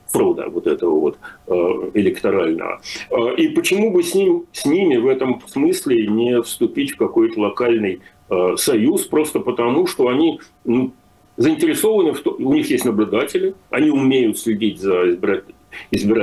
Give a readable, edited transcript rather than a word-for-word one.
фрода вот этого вот электорального. И почему бы с ними в этом смысле не вступить в какой-то локальный союз, просто потому, что они заинтересованы в том, у них есть наблюдатели, они умеют следить за избирательными